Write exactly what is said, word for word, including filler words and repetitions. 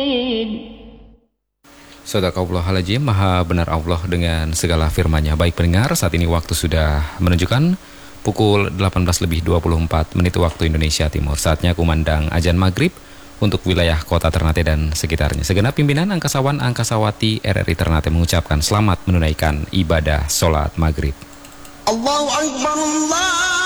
Sadaqallahul-Azim, maha benar Allah dengan segala firman-Nya. Baik pendengar, saat ini waktu sudah menunjukkan pukul delapan belas lebih dua puluh empat menit waktu Indonesia Timur. Saatnya kumandang azan maghrib untuk wilayah kota Ternate dan sekitarnya. Segenap pimpinan angkasawan angkasawati R R I Ternate mengucapkan selamat menunaikan ibadah sholat maghrib. Allahu Akbar, Allah.